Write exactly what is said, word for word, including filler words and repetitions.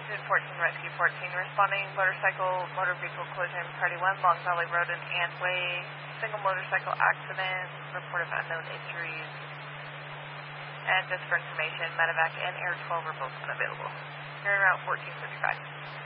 Unit fourteen, Rescue fourteen, responding motorcycle, motor vehicle collision, Party one, Long Valley Road and Antway, single motorcycle accident, report of unknown injuries. And just for information, Medevac and Air twelve are both unavailable. Here around fourteen fifty-five.